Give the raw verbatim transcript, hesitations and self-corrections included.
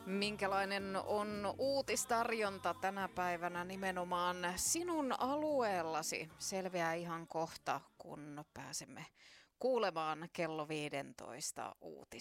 Minkälainen on uutistarjonta tänä päivänä nimenomaan sinun alueellasi? Selviää ihan kohta, kun pääsemme kuulemaan kello viisitoista uutiset.